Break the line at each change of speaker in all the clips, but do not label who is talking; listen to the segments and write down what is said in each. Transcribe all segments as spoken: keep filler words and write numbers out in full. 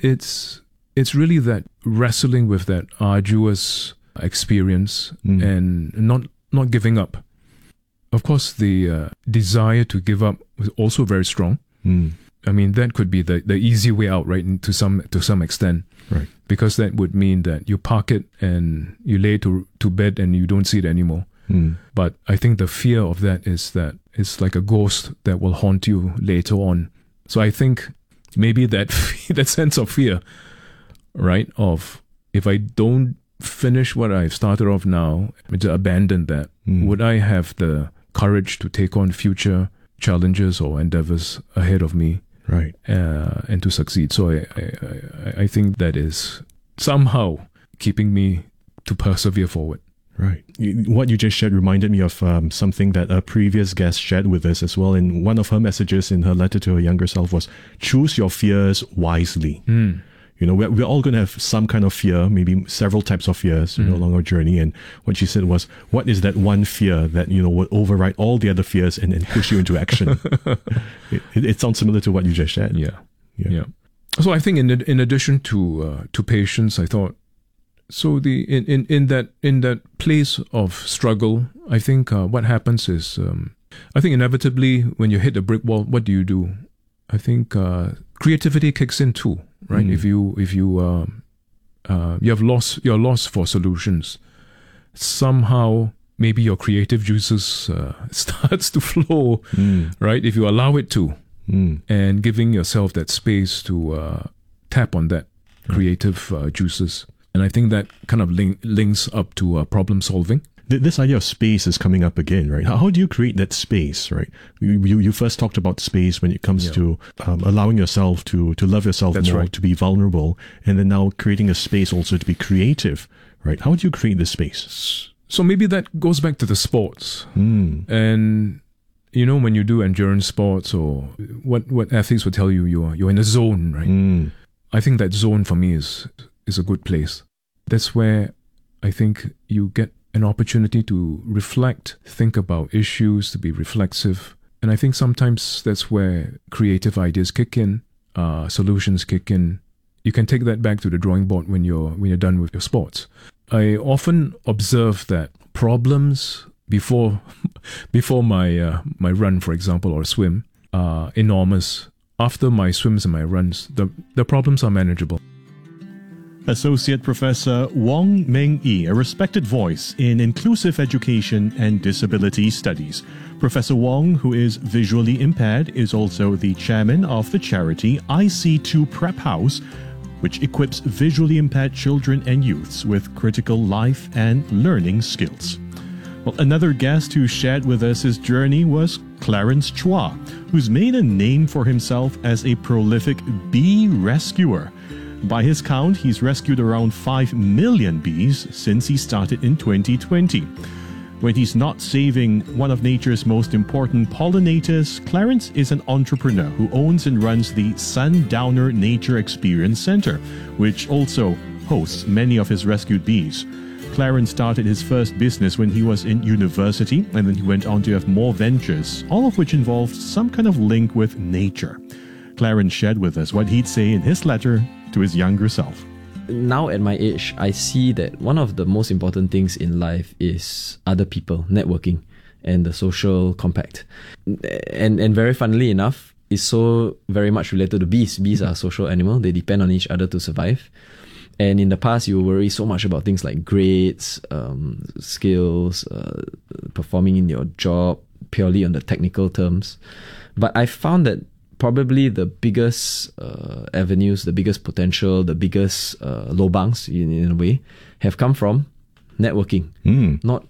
it's it's really that wrestling with that arduous experience
Mm.
and not not giving up. Of course, the uh, desire to give up was also very strong.
Mm.
I mean, that could be the, the easy way out, right? To some to some extent,
Right.
because that would mean that you park it and you lay to to bed and you don't see it anymore.
Mm.
But I think the fear of that is that it's like a ghost that will haunt you later on. So I think maybe that that sense of fear, right? Of if I don't finish what I've started off now, to abandon that,
Mm.
would I have the courage to take on future challenges or endeavors ahead of me
Right.
uh, and to succeed? So I, I, I, I think that is somehow keeping me to persevere forward.
Right. You- What you just shared reminded me of um, something that a previous guest shared with us as well. And one of her messages in her letter to her younger self was, choose your fears wisely. You know, we're, we're all going to have some kind of fear, maybe several types of fears, you know, along our journey. And what she said was, what is that one fear that, you know, would override all the other fears and, and push you into action? it, it, it sounds similar to what you just shared.
Yeah.
Yeah.
Yeah. So I think in in addition to uh, to patience, I thought so the in, in, in that in that place of struggle, I think uh, what happens is um, I think inevitably when you hit a brick wall, what do you do? I think uh, creativity kicks in too, right?
Mm.
If you if you um, uh, you have lost you're lost for solutions, somehow maybe your creative juices uh, starts to flow,
Mm.
right? If you allow it to.
Mm.
And giving yourself that space to uh, tap on that creative uh, juices. And I think that kind of link, links up to uh, problem solving.
Th- This idea of space is coming up again, right? How, how do you create that space, right? You, you, you first talked about space when it comes
Yeah.
to um, allowing yourself to, to love yourself
That's
more,
right.
to be vulnerable, and then now creating a space also to be creative, right? How do you create this space?
So maybe that goes back to the sports.
Mm.
And, you know, when you do endurance sports or what, what athletes will tell you, you're, you're in a zone, right?
Mm.
I think that zone for me is is a good place. That's where I think you get an opportunity to reflect, think about issues, to be reflexive. And I think sometimes that's where creative ideas kick in, uh, solutions kick in. You can take that back to the drawing board when you're when you're done with your sports. I often observe that problems before before my uh, my run, for example, or swim, are enormous. After my swims and my runs, the the problems are manageable.
Associate Professor Wong Meng Yi, a respected voice in inclusive education and disability studies. Professor Wong, who is visually impaired, is also the chairman of the charity I C two Prep House, which equips visually impaired children and youths with critical life and learning skills. Well, another guest who shared with us his journey was Clarence Chua, who's made a name for himself as a prolific bee rescuer. By his count, he's rescued around five million bees since he started in twenty twenty. When he's not saving one of nature's most important pollinators, Clarence is an entrepreneur who owns and runs the Sundowner Nature Experience Center, which also hosts many of his rescued bees. Clarence started his first business when he was in university, and then he went on to have more ventures, all of which involved some kind of link with nature. Clarence shared with us what he'd say in his letter to his younger self.
Now at my age, I see that one of the most important things in life is other people, networking, and the social compact. And and very funnily enough, it's so very much related to bees. Bees are a social animal. They depend on each other to survive. And in the past, you worry so much about things like grades, um, skills, uh, performing in your job, purely on the technical terms. But I found that probably the biggest uh, avenues, the biggest potential, the biggest uh, lobangs in, in a way have come from networking,
Mm.
not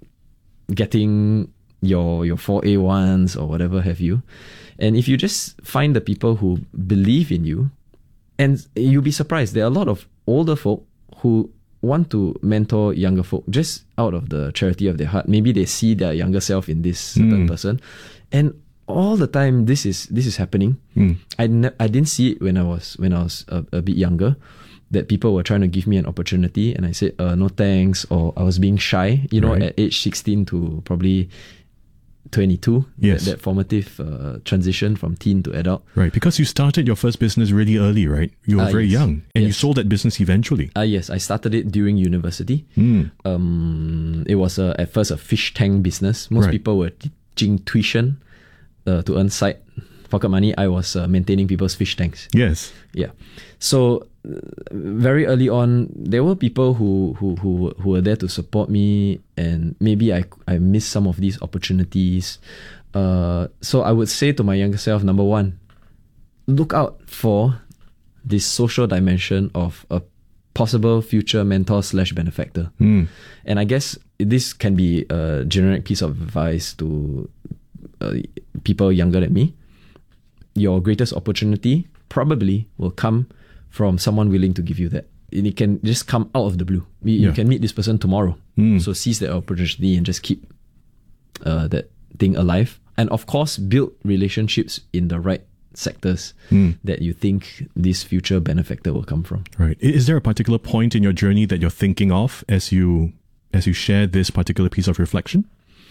getting your your four A ones or whatever have you. And if you just find the people who believe in you, and you'll be surprised, there are a lot of older folk who want to mentor younger folk just out of the charity of their heart. Maybe they see their younger self in this certain
Mm.
person, and all the time this is this is happening.
Mm.
I ne- I didn't see it when I was when I was a, a bit younger, that people were trying to give me an opportunity, and I said uh, no thanks, or I was being shy. You know,
Right.
at age sixteen to probably twenty-two.
Yes.
That, that formative uh, transition from teen to adult.
Right, because you started your first business really early, right? You were
Uh,
very
yes.
young, and you
Yes.
sold that business eventually.
Ah, yes, I started it during university.
Mm.
Um, it was a, at first a fish tank business. Most
Right.
people were teaching tuition uh, to earn side pocket money. I was uh, maintaining people's fish tanks.
Yes.
Yeah. So uh, very early on, there were people who, who, who, who were there to support me, and maybe I, I missed some of these opportunities. Uh, so I would say to my younger self, number one, look out for this social dimension of a possible future mentor slash benefactor.
Mm.
And I guess this can be a generic piece of advice to uh, people younger than me. Your greatest opportunity probably will come from someone willing to give you that. And it can just come out of the blue. You, you
Yeah.
can meet this person tomorrow.
Mm.
So seize that opportunity and just keep uh, that thing alive. And of course, build relationships in the right sectors
Mm.
that you think this future benefactor will come from.
Right. I- Is there a particular point in your journey that you're thinking of as you as you share this particular piece of reflection?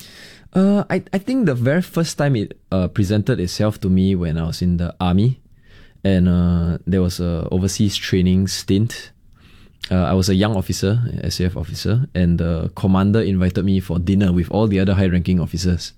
Uh, I, I think the very first time it uh, presented itself to me when I was in the army, and uh, there was a overseas training stint. Uh, I was a young officer, S A F officer, and the commander invited me for dinner with all the other high-ranking officers.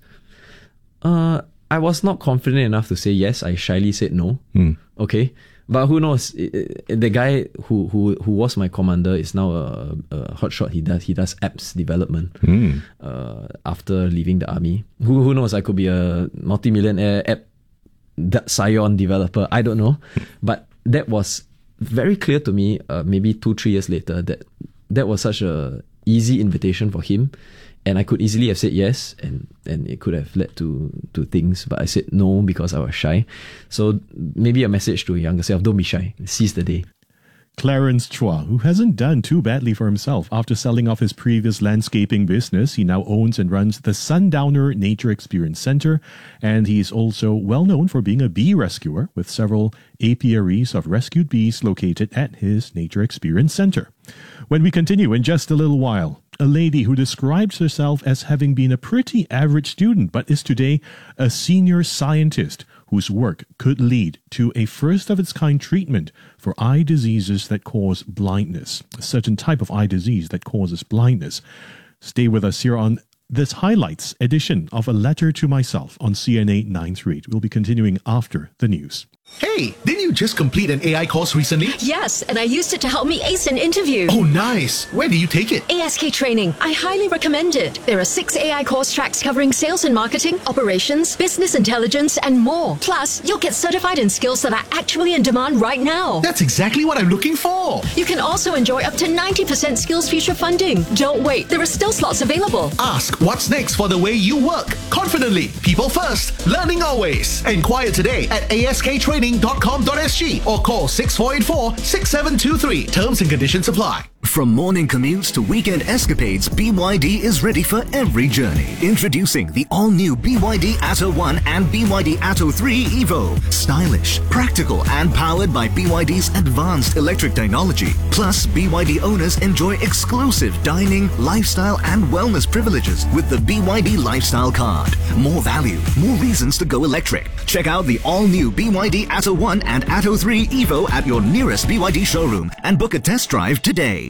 Uh, I was not confident enough to say yes. I shyly said no.
Mm.
Okay, but who knows? I- I- The guy who who who was my commander is now a, a hotshot. He does he does apps development.
Mm.
Uh, after leaving the army, who who knows? I could be a multi-millionaire app that Scion developer. I don't know, but that was very clear to me. Uh, maybe two three years later, that that was such a easy invitation for him, and I could easily have said yes, and and it could have led to to things. But I said no because I was shy. So maybe a message to younger self: don't be shy. Seize the day.
Clarence Chua, who hasn't done too badly for himself. After selling off his previous landscaping business, he now owns and runs the Sundowner Nature Experience Center, and he is also well known for being a bee rescuer, with several apiaries of rescued bees located at his Nature Experience Center. When we continue in just a little while, a lady who describes herself as having been a pretty average student but is today a senior scientist whose work could lead to a first-of-its-kind treatment for eye diseases that cause blindness, a certain type of eye disease that causes blindness. Stay with us here on this highlights edition of A Letter to Myself on C N A nine three eight. We'll be continuing after the news.
Hey, didn't you just complete an A I course recently?
Yes, and I used it to help me ace an interview.
Oh, nice. Where did you take it?
A S K Training. I highly recommend it. There are six A I course tracks covering sales and marketing, operations, business intelligence, and more. Plus, you'll get certified in skills that are actually in demand right now.
That's exactly what I'm looking for.
You can also enjoy up to ninety percent Skills Future funding. Don't wait, there are still slots available.
Ask what's next for the way you work. Confidently, people first, learning always. Enquire today at a s k training dot com dot s g or call six four eight four, six seven two three. Terms and conditions apply.
From morning commutes to weekend escapades, B Y D is ready for every journey. Introducing the all-new B Y D Atto one and B Y D Atto three Evo. Stylish, practical, and powered by B Y D's advanced electric technology. Plus, B Y D owners enjoy exclusive dining, lifestyle, and wellness privileges with the B Y D Lifestyle Card. More value, more reasons to go electric. Check out the all-new B Y D Atto one and Atto three Evo at your nearest B Y D showroom and book a test drive today.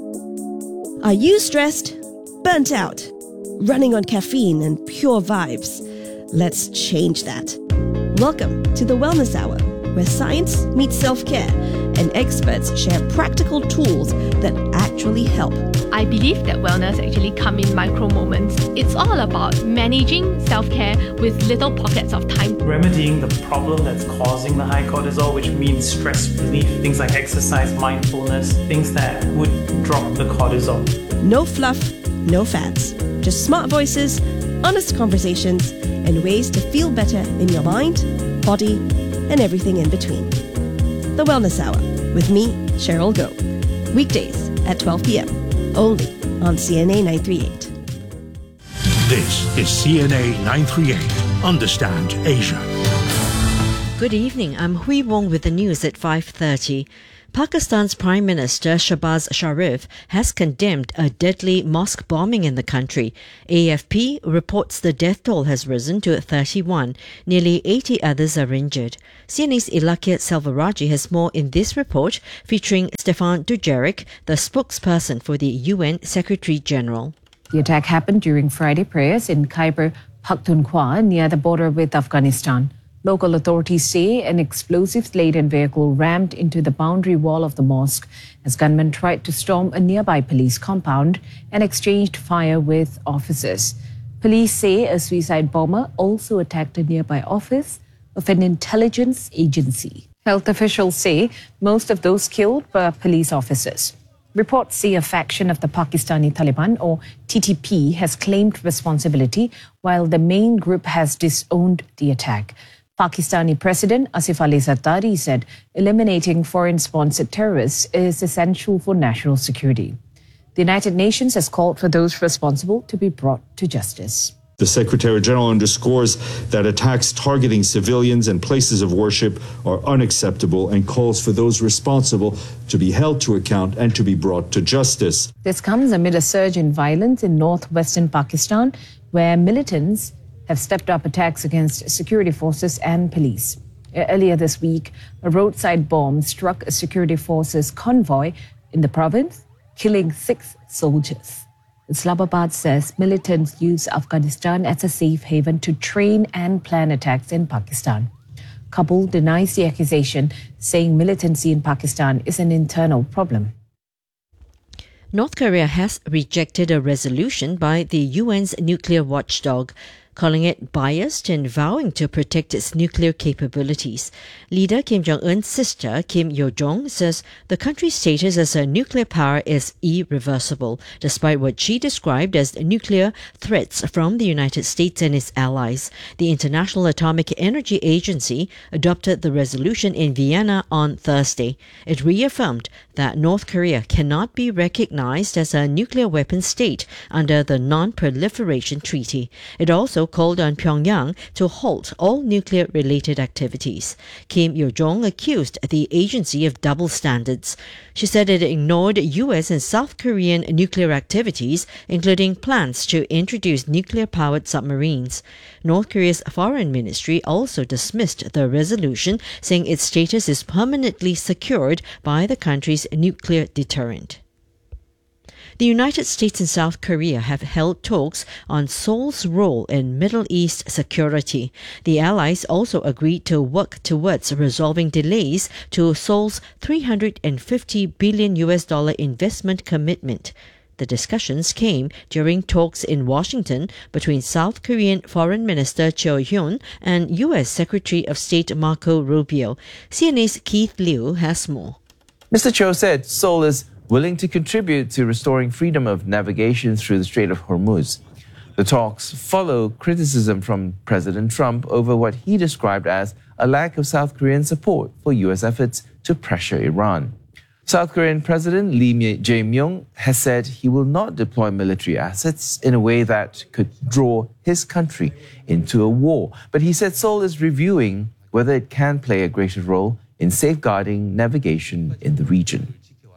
Are you stressed? Burnt out? Running on caffeine and pure vibes? Let's change that. Welcome to the Wellness Hour, where science meets self-care and experts share practical tools that actually help.
I believe that wellness actually comes in micro moments. It's all about managing self-care with little pockets of time.
Remedying the problem that's causing the high cortisol, which means stress relief, things like exercise, mindfulness, things that would drop the cortisol.
No fluff, no fads. Just smart voices, honest conversations, and ways to feel better in your mind, body, and everything in between. The Wellness Hour with me, Cheryl Go. Weekdays at twelve p.m. only on C N A nine three eight.
This is C N A nine three eight. Understand Asia.
Good evening. I'm Hui Wong with the news at five thirty. Pakistan's Prime Minister Shahbaz Sharif has condemned a deadly mosque bombing in the country. A F P reports the death toll has risen to thirty-one. Nearly eighty others are injured. C N A's Ilakia Selvaraj has more in this report, featuring Stefan Dujarric, the spokesperson for the U N Secretary-General.
The attack happened during Friday prayers in Khyber Pakhtunkhwa near the border with Afghanistan. Local authorities say an explosives-laden vehicle rammed into the boundary wall of the mosque as gunmen tried to storm a nearby police compound and exchanged fire with officers. Police say a suicide bomber also attacked a nearby office of an intelligence agency. Health officials say most of those killed were police officers. Reports say a faction of the Pakistani Taliban, or T T P, has claimed responsibility, while the main group has disowned the attack. Pakistani President Asif Ali Zardari said eliminating foreign-sponsored terrorists is essential for national security. The United Nations has called for those responsible to be brought to justice.
The Secretary-General underscores that attacks targeting civilians and places of worship are unacceptable and calls for those responsible to be held to account and to be brought to justice.
This comes amid a surge in violence in northwestern Pakistan, where militants have stepped up attacks against security forces and police. Earlier this week, a roadside bomb struck a security forces convoy in the province, killing six soldiers. Islamabad says militants use Afghanistan as a safe haven to train and plan attacks in Pakistan. Kabul denies the accusation, saying militancy in Pakistan is an internal problem.
North Korea has rejected a resolution by the U N's nuclear watchdog, calling it biased and vowing to protect its nuclear capabilities. Leader Kim Jong-un's sister, Kim Yo-jong, says the country's status as a nuclear power is irreversible, despite what she described as nuclear threats from the United States and its allies. The International Atomic Energy Agency adopted the resolution in Vienna on Thursday. It reaffirmed that North Korea cannot be recognized as a nuclear weapons state under the Non-Proliferation Treaty. It also called on Pyongyang to halt all nuclear-related activities. Kim Yo-jong accused the agency of double standards. She said it ignored U S and South Korean nuclear activities, including plans to introduce nuclear-powered submarines. North Korea's foreign ministry also dismissed the resolution, saying its status is permanently secured by the country's nuclear deterrent. The United States and South Korea have held talks on Seoul's role in Middle East security. The allies also agreed to work towards resolving delays to Seoul's three hundred fifty billion U S dollar investment commitment. The discussions came during talks in Washington between South Korean Foreign Minister Cho Hyun and U S Secretary of State Marco Rubio. C N A's Keith Liu has more.
Mister Cho said Seoul is willing to contribute to restoring freedom of navigation through the Strait of Hormuz. The talks follow criticism from President Trump over what he described as a lack of South Korean support for U S efforts to pressure Iran. South Korean President Lee Jae-myung has said he will not deploy military assets in a way that could draw his country into a war. But he said Seoul is reviewing whether it can play a greater role in safeguarding navigation in the region.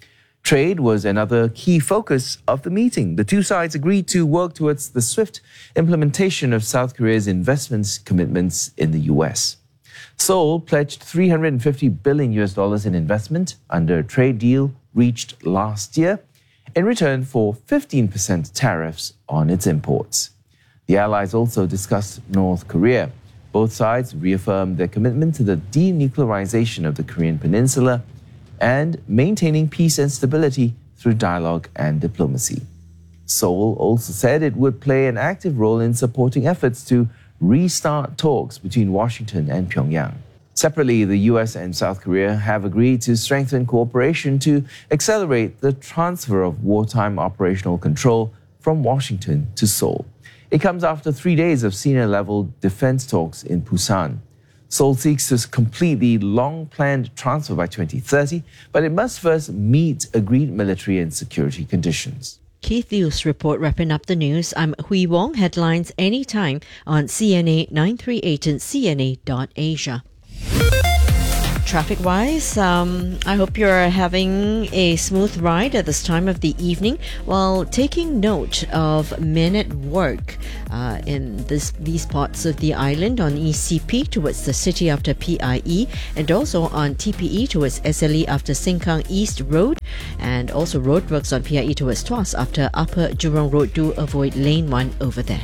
Trade was another key focus of the meeting. The two sides agreed to work towards the swift implementation of South Korea's investment commitments in the U S. Seoul pledged three hundred fifty billion U S dollars in investment under a trade deal reached last year in return for fifteen percent tariffs on its imports. The allies also discussed North Korea. Both sides reaffirmed their commitment to the denuclearization of the Korean Peninsula and maintaining peace and stability through dialogue and diplomacy. Seoul also said it would play an active role in supporting efforts to restart talks between Washington and Pyongyang. Separately, the U S and South Korea have agreed to strengthen cooperation to accelerate the transfer of wartime operational control from Washington to Seoul. It comes after three days of senior-level defense talks in Busan. Seoul seeks to complete the long-planned transfer by twenty thirty, but it must first meet agreed military and security conditions.
Keith Liu's report wrapping up the news. I'm Hui Wong. Headlines anytime on C N A nine thirty-eight and C N A dot Asia. traffic-wise, um, I hope you're having a smooth ride at this time of the evening while taking note of men at work uh, in this, these parts of the island on E C P towards the city after P I E, and also on T P E towards S L E after Sengkang East Road, and also roadworks on P I E towards Tuas after Upper Jurong Road. Do avoid lane one over there.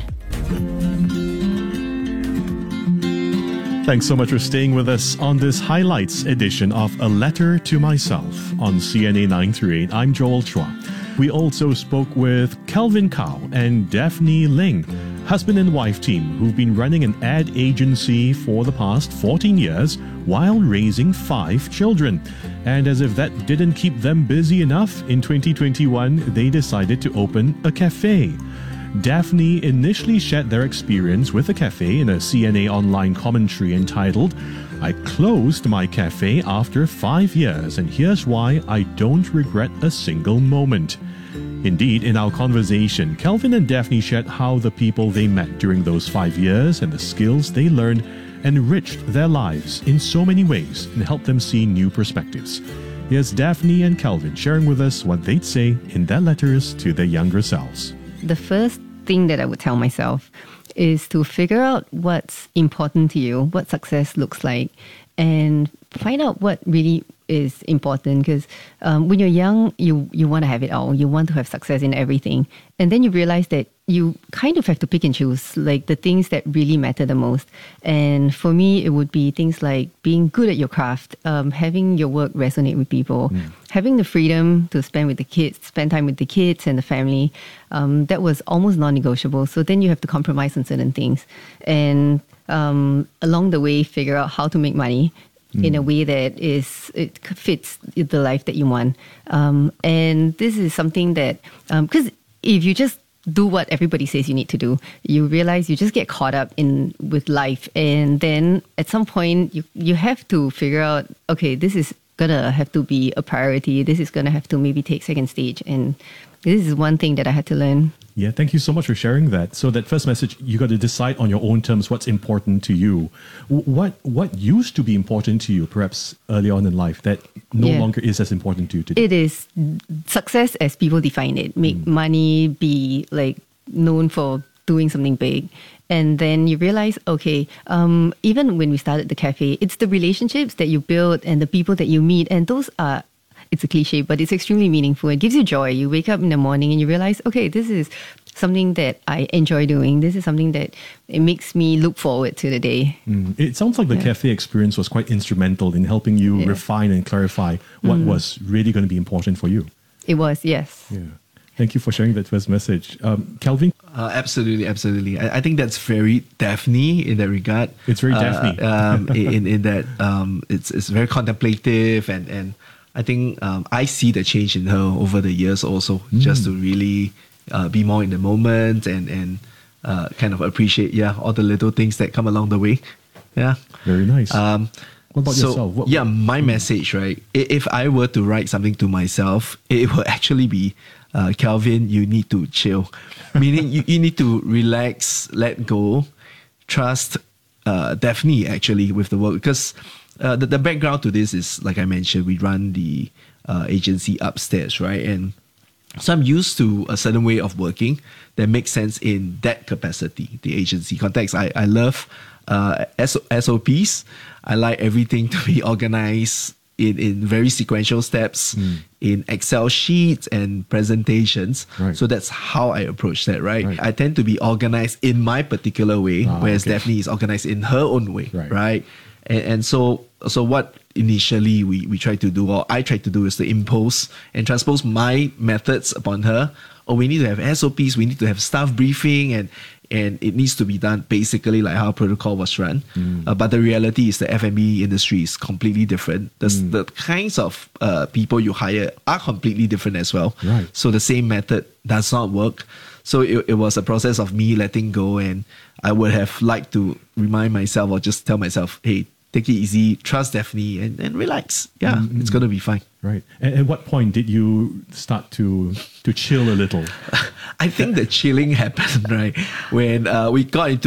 Thanks so much for staying with us on this highlights edition of A Letter to Myself on C N A nine thirty-eight. I'm Joel Chua. We also spoke with Kelvin Kao and Daphne Ling, husband and wife team who've been running an ad agency for the past fourteen years while raising five children. And as if that didn't keep them busy enough, in twenty twenty-one they decided to open a cafe. Daphne initially shared their experience with the cafe in a C N A online commentary entitled, "I closed my cafe after five years and here's why I don't regret a single moment." Indeed, in our conversation, Kelvin and Daphne shared how the people they met during those five years and the skills they learned enriched their lives in so many ways and helped them see new perspectives. Here's Daphne and Kelvin sharing with us what they'd say in their letters to their younger selves.
The first thing that I would tell myself is to figure out what's important to you, what success looks like, and find out what really is important. Because um, when you're young, you, you want to have it all. You want to have success in everything. And then you realize that you kind of have to pick and choose, like the things that really matter the most. And for me, it would be things like being good at your craft, um, having your work resonate with people, mm. having the freedom to spend with the kids, spend time with the kids and the family. Um, that was almost non-negotiable. So then you have to compromise on certain things. And um, along the way, figure out how to make money mm. in a way that is it fits the life that you want. Um, and this is something that, because um, if you just do what everybody says you need to do, you realize you just get caught up in with life, and then at some point you you have to figure out, okay, this is gonna have to be a priority, this is gonna have to maybe take second stage, and this is one thing that I had to learn.
Yeah, thank you so much for sharing that. So that first message, you got to decide on your own terms what's important to you. What what used to be important to you, perhaps early on in life, that no
yeah.
longer is as important to you today?
It is success as people define it. Make mm. money, be like known for doing something big. And then you realize, okay, um, even when we started the cafe, it's the relationships that you build and the people that you meet. And those are, it's a cliche, but it's extremely meaningful. It gives you joy. You wake up in the morning and you realize, okay, this is something that I enjoy doing. This is something that it makes me look forward to the day.
Mm. It sounds like the yeah. cafe experience was quite instrumental in helping you yeah. refine and clarify what mm. was really going to be important for you.
It was, yes.
Yeah. Thank you for sharing that first message. Um, Kelvin?
Uh, absolutely, absolutely. I, I think that's very Daphne in that regard.
It's very
uh,
Daphne.
um, in, in that um, it's it's very contemplative, and, and I think um, I see the change in her over the years also, mm. just to really uh, be more in the moment and, and uh, kind of appreciate, yeah, all the little things that come along the way. Yeah.
Very nice.
Um,
What about
so,
yourself? What,
yeah, my message, right? If I were to write something to myself, it would actually be, uh, Kelvin, you need to chill. Meaning you, you need to relax, let go, trust uh, Daphne actually with the work. Because uh, the, the background to this is, like I mentioned, we run the uh, agency upstairs, right? And so I'm used to a certain way of working that makes sense in that capacity, the agency context. I, I love uh, S O Ps. I like everything to be organized in, in very sequential steps, mm. in Excel sheets and presentations.
Right.
So that's how I approach that, right? right? I tend to be organized in my particular way, ah, whereas okay. Daphne is organized in her own way, right? right? And, and so so what initially we, we try to do, or I try to do, is to impose and transpose my methods upon her. Or we need to have S O Ps, we need to have staff briefing, and and it needs to be done basically like how protocol was run. Mm. Uh, but the reality is the F and B industry is completely different. The, mm. the kinds of uh, people you hire are completely different as well.
Right.
So the same method does not work. So it, it was a process of me letting go, and I would have liked to remind myself or just tell myself, hey, take it easy, trust Daphne, and, and relax. Yeah, mm-hmm. it's going to be fine.
Right. And at what point did you start to to chill a little?
I think the chilling happened, right, when uh, we got into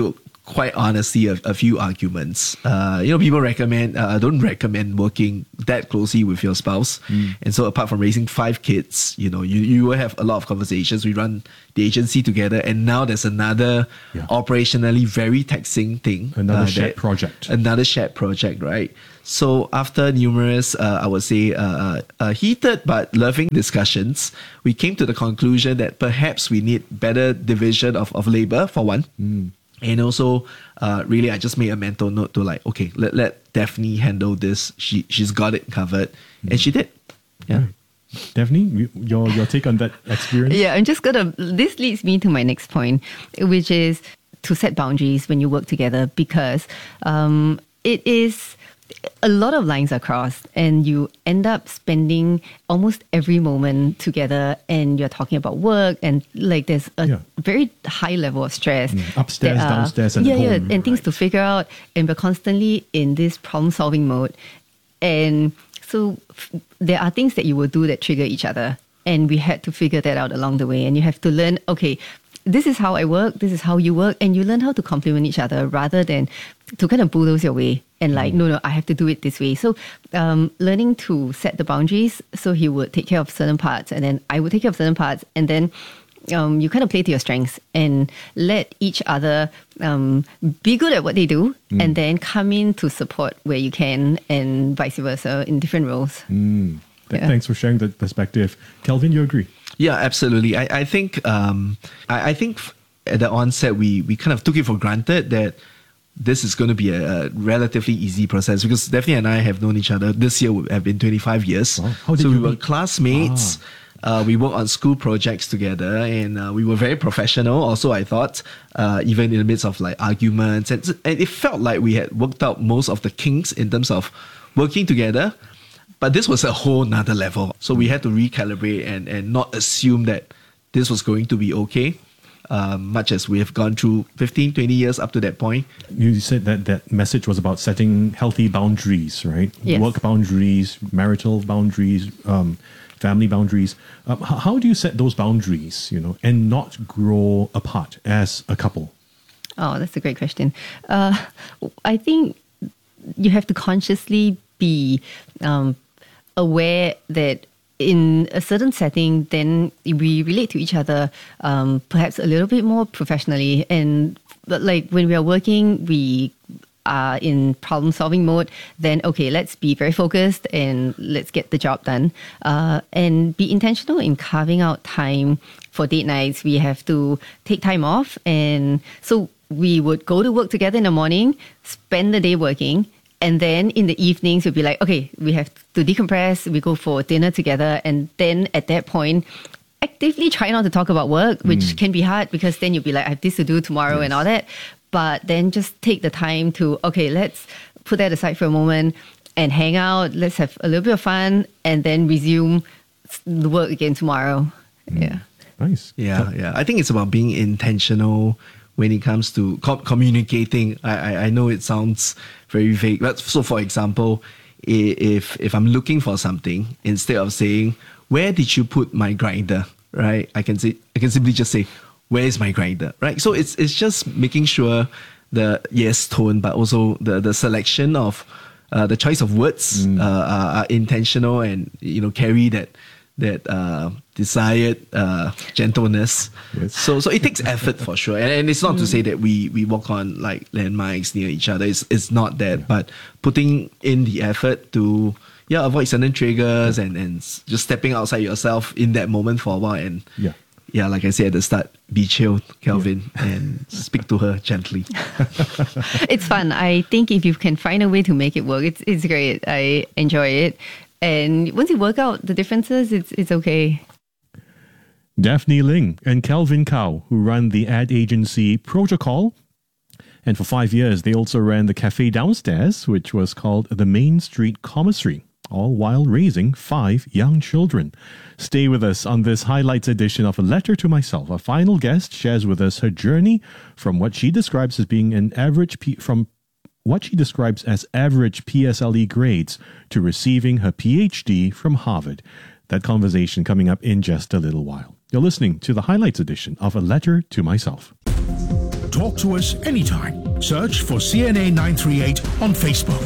quite honestly a, a few arguments. Uh, you know, people recommend, uh, don't recommend working that closely with your spouse. Mm. And so apart from raising five kids, you know, you, you will have a lot of conversations. We run the agency together, and now there's another yeah. operationally very taxing thing.
Another
uh,
shared
that,
project.
Another shared project, right? So after numerous, uh, I would say, uh, uh, heated but loving discussions, we came to the conclusion that perhaps we need better division of, of labor, for one. Mm. And also, uh, really, I just made a mental note to like, okay, let, let Daphne handle this. She, she's got it covered. Mm. And she did. Yeah.
Right. Daphne, your, your take on that experience?
Yeah, I'm just going to, this leads me to my next point, which is to set boundaries when you work together, because um, it is, a lot of lines are crossed and you end up spending almost every moment together, and you're talking about work, and like there's a yeah. very high level of stress.
Mm. Upstairs, are, downstairs, and
yeah,
home.
Yeah, and right. things to figure out, and we're constantly in this problem solving mode. And so f- there are things that you will do that trigger each other, and we had to figure that out along the way. And you have to learn, okay, this is how I work, this is how you work, and you learn how to complement each other rather than to kind of bulldoze your way and like, mm. no, no, I have to do it this way. So um, learning to set the boundaries, so he would take care of certain parts and then I would take care of certain parts, and then um, you kind of play to your strengths and let each other um, be good at what they do, mm. and then come in to support where you can, and vice versa in different roles.
Mm. Th- yeah. Thanks for sharing that perspective. Kelvin, you agree?
Yeah, absolutely. I, I think um, I, I think at the onset we we kind of took it for granted that this is going to be a, a relatively easy process, because Daphne and I have known each other. This year would have been twenty-five years. Wow. How did so you we were meet? classmates. Ah. Uh, we worked on school projects together, and uh, we were very professional. Also, I thought, uh, even in the midst of like arguments, and, and it felt like we had worked out most of the kinks in terms of working together. But this was a whole nother level. So we had to recalibrate and, and not assume that this was going to be okay, uh, much as we have gone through fifteen, twenty years up to that point.
You said that that message was about setting healthy boundaries, right?
Yes.
Work boundaries, marital boundaries, um, family boundaries. Um, how, how do you set those boundaries, you know, and not grow apart as a couple?
Oh, that's a great question. Uh, I think you have to consciously be um, aware that in a certain setting, then we relate to each other um, perhaps a little bit more professionally. And but like when we are working, we are in problem-solving mode, then okay, let's be very focused and let's get the job done. Uh, and be intentional in carving out time for date nights. We have to take time off. And so we would go to work together in the morning, spend the day working, and then in the evenings, we'd be like, okay, we have to decompress. We go for dinner together. And then at that point, actively try not to talk about work, which mm. can be hard, because then you'll be like, I have this to do tomorrow yes. and all that. But then just take the time to, okay, let's put that aside for a moment and hang out. Let's have a little bit of fun, and then resume the work again tomorrow. Mm. Yeah.
Nice.
Yeah, yeah. I think it's about being intentional when it comes to com- communicating. I, I I know it sounds very vague, but so for example, if if I'm looking for something, instead of saying, where did you put my grinder, right? I can say I can simply just say, where is my grinder, right? So it's it's just making sure the yes tone, but also the the selection of uh, the choice of words mm. uh, are, are intentional, and you know carry that that uh, desired uh, gentleness. Yes. So so it takes effort for sure, and, and it's not mm. to say that we we walk on like landmines near each other. It's it's not that, yeah. but putting in the effort to yeah avoid certain triggers yeah. and and just stepping outside yourself in that moment for a while, and
yeah.
Yeah, like I said at the start, be chill, Kelvin, yeah. and speak to her gently.
It's fun. I think if you can find a way to make it work, it's it's great. I enjoy it. And once you work out the differences, it's it's okay.
Daphne Ling and Kelvin Kao, who run the ad agency Protocol. And for five years, they also ran the cafe downstairs, which was called the Main Street Commissary, all while raising five young children. Stay with us on this highlights edition of A Letter to Myself. Our final guest shares with us her journey from what she describes as being an average P- from what she describes as average P S L E grades to receiving her P H D from Harvard. That conversation coming up in just a little while. You're listening to the highlights edition of A Letter to Myself.
Talk to us anytime Search for C N A nine three eight on Facebook.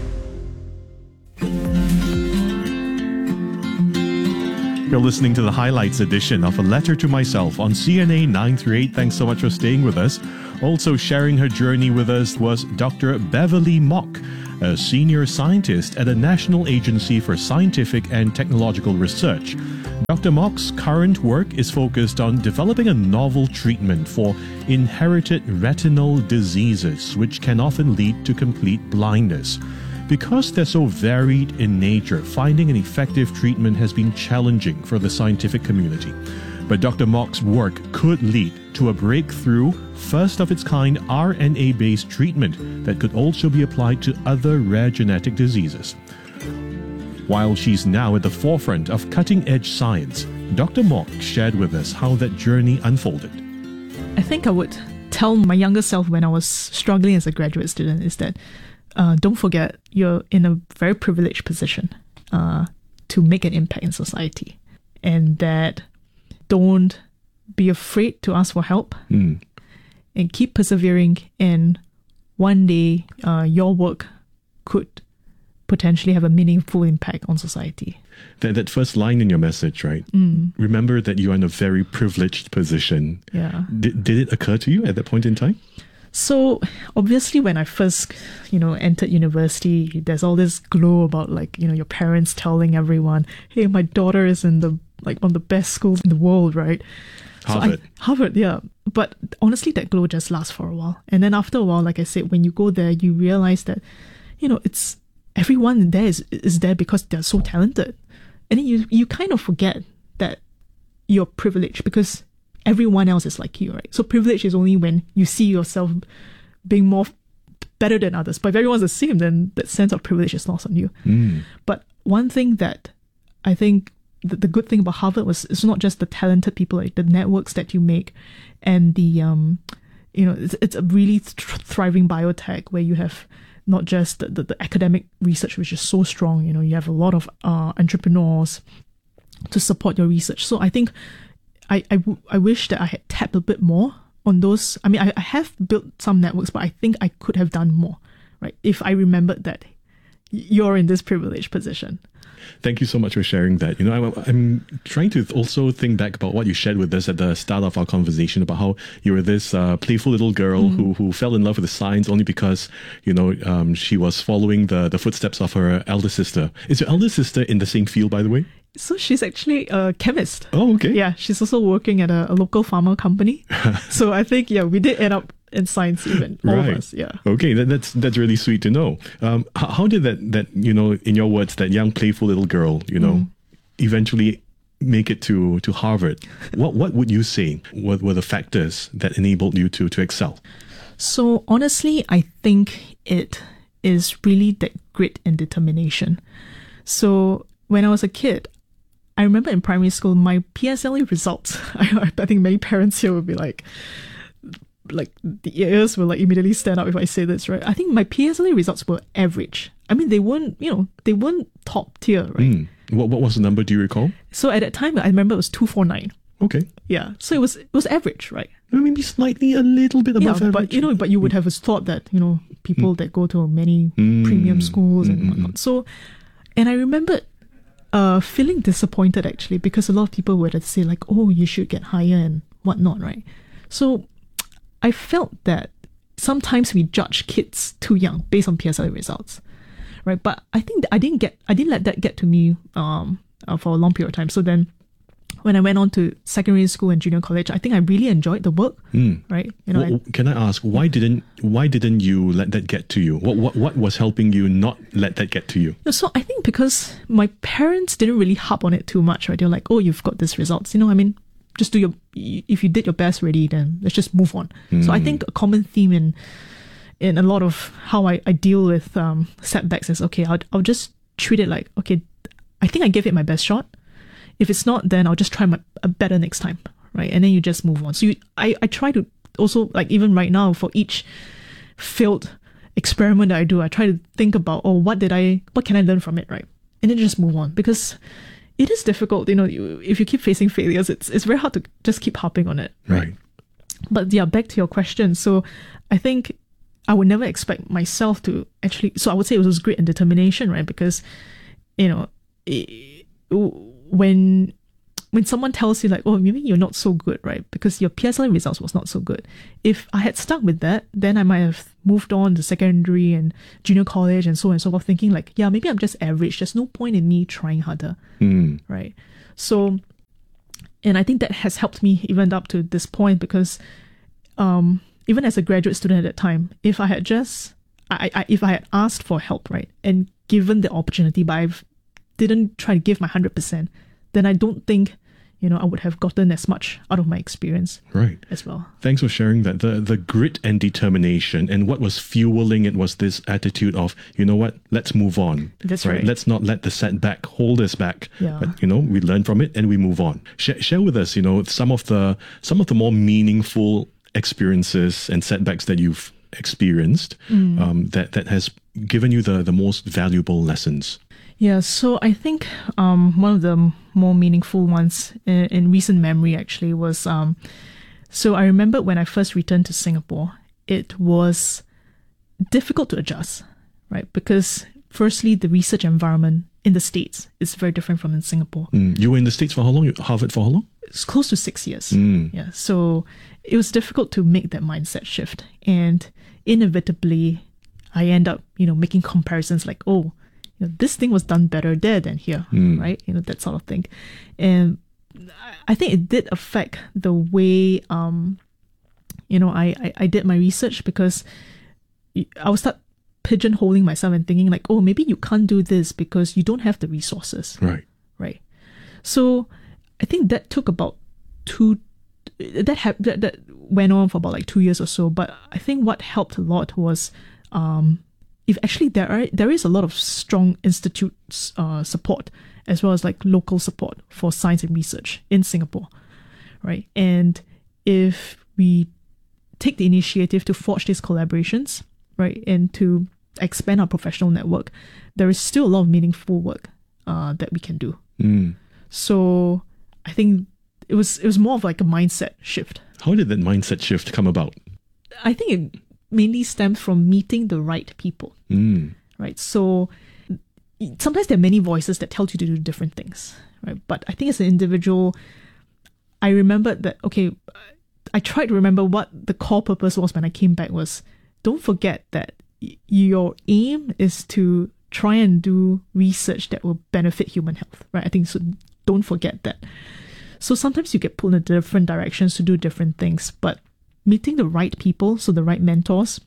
You're listening to the highlights edition of A Letter to Myself on C N A nine three eight. Thanks so much for staying with us. Also sharing her journey with us was Doctor Beverly Mok, a senior scientist at the National Agency for Scientific and Technological Research. Doctor Mok's current work is focused on developing a novel treatment for inherited retinal diseases, which can often lead to complete blindness. Because they're so varied in nature, finding an effective treatment has been challenging for the scientific community. But Doctor Mok's work could lead to a breakthrough, first-of-its-kind R N A-based treatment that could also be applied to other rare genetic diseases. While she's now at the forefront of cutting-edge science, Doctor Mok shared with us how that journey unfolded.
I think I would tell my younger self when I was struggling as a graduate student is that uh, don't forget you're in a very privileged position uh, to make an impact in society, and that don't be afraid to ask for help
mm.
and keep persevering, and one day uh, your work could potentially have a meaningful impact on society.
That, that first line in your message, right?
Mm.
Remember that you are in a very privileged position.
Yeah.
Did, did it occur to you at that point in time?
So obviously when I first, you know, entered university, there's all this glow about like, you know, your parents telling everyone, hey, my daughter is in the, like one of the best schools in the world, right?
Harvard.
So I, Harvard, yeah. But honestly, that glow just lasts for a while. And then after a while, like I said, when you go there, you realize that, you know, it's, everyone there is, is there because they're so talented. And then you, you kind of forget that you're privileged because everyone else is like you, right? So privilege is only when you see yourself being more better than others. But if everyone's the same, then that sense of privilege is lost on you.
Mm.
But one thing that I think the, the good thing about Harvard was it's not just the talented people, like the networks that you make and the, um, you know, it's, it's a really th- thriving biotech where you have not just the, the, the academic research, which is so strong, you know, you have a lot of uh, entrepreneurs to support your research. So I think I, I, w- I wish that I had tapped a bit more on those. I mean, I, I have built some networks, but I think I could have done more, right? If I remembered that you're in this privileged position.
Thank you so much for sharing that. You know, I, I'm trying to also think back about what you shared with us at the start of our conversation about how you were this uh, playful little girl mm. who who fell in love with the science only because, you know, um, she was following the, the footsteps of her elder sister. Is your elder sister in the same field, by the way?
So she's actually a chemist.
Oh, okay.
Yeah, she's also working at a, a local pharma company. So I think, yeah, we did end up in science even, all
right.
of us, yeah.
Okay, that, that's that's really sweet to know. Um, how, how did that, that, you know, in your words, that young playful little girl, you know, mm. eventually make it to, to Harvard? What what would you say were, were the factors that enabled you to, to excel?
So honestly, I think it is really that grit and determination. So when I was a kid, I remember in primary school, my P S L E results, I, I think many parents here would be like, like the ears will like immediately stand up if I say this, right? I think my P S L E results were average. I mean, they weren't, you know, they weren't top tier, right?
Mm. What what was the number? Do you recall?
So at that time, I remember it was two forty-nine.
Okay.
Yeah. So it was it was average, right?
Maybe slightly a little bit above
yeah,
average.
But you know, but you would have thought that, you know, people mm. that go to many mm. premium schools and mm-hmm. whatnot. So, and I remember uh, feeling disappointed actually because a lot of people would say like, oh, you should get higher and whatnot, right? So I felt that sometimes we judge kids too young based on P S L E results, right? But I think that I didn't get, I didn't let that get to me um, uh, for a long period of time. So then when I went on to secondary school and junior college, I think I really enjoyed the work,
mm.
right? You know,
well,
I,
can I ask, why didn't why didn't you let that get to you? What, what, what was helping you not let that get to you?
So I think because my parents didn't really harp on it too much, right? They're like, oh, you've got these results. You know, I mean, just do your, if you did your best already, then let's just move on. Mm. So I think a common theme in in a lot of how I, I deal with um, setbacks is, okay, I'll, I'll just treat it like, okay, I think I gave it my best shot. If it's not, then I'll just try my uh, better next time, right? And then you just move on. So you, I, I try to also, like even right now, for each failed experiment that I do, I try to think about, oh, what did I, what can I learn from it, right? And then just move on, because it is difficult, you know, you, if you keep facing failures, it's it's very hard to just keep harping on it.
Right.
But yeah, back to your question. So I think I would never expect myself to actually, so I would say it was grit and determination, right? Because, you know, it, when when someone tells you like, oh, maybe you're not so good, right? Because your P S L E results was not so good. If I had stuck with that, then I might have moved on to secondary and junior college and so on and so forth, thinking like, yeah, maybe I'm just average. There's no point in me trying harder,
mm.
right? So, and I think that has helped me even up to this point because um, even as a graduate student at that time, if I had just, I, I if I had asked for help, right, and given the opportunity, but I didn't try to give my one hundred percent, then I don't think, you know, I would have gotten as much out of my experience
right.
as well.
Thanks for sharing that. The the grit and determination, and what was fueling it was this attitude of, you know what, let's move on.
That's right.
Let's not let the setback hold us back.
Yeah.
But, you know, we learn from it and we move on. Share, share with us, you know, some of the some of the more meaningful experiences and setbacks that you've experienced
Mm.
um, that, that has given you the, the most valuable lessons.
Yeah, so I think um, one of the more meaningful ones in, in recent memory actually was, um, so I remember when I first returned to Singapore, it was difficult to adjust, right? Because firstly, the research environment in the States is very different from in Singapore.
Mm. You were in the States for how long? You- Harvard for how long?
It's close to six years.
Mm.
Yeah, so it was difficult to make that mindset shift. And inevitably, I end up, you know, making comparisons like, oh, you know, this thing was done better there than here,
Mm.
right? You know, that sort of thing. And I think it did affect the way, um, you know, I, I, I did my research because I would start pigeonholing myself and thinking like, oh, maybe you can't do this because you don't have the resources.
Right.
Right. So I think that took about two, that, ha- that, that went on for about like two years or so. But I think what helped a lot was, um, if actually there are there is a lot of strong institutes uh, support as well as like local support for science and research in Singapore, right? And if we take the initiative to forge these collaborations, right, and to expand our professional network, there is still a lot of meaningful work uh, that we can do.
Mm.
So I think it was it was more of like a mindset shift.
How did that mindset shift come about?
I think it mainly stems from meeting the right people,
Mm.
right? So sometimes there are many voices that tell you to do different things, right? But I think as an individual, I remembered that, okay, I tried to remember what the core purpose was when I came back was, don't forget that y- your aim is to try and do research that will benefit human health, right? I think so. Don't forget that. So sometimes you get pulled in different directions to do different things, but meeting the right people, so the right mentors,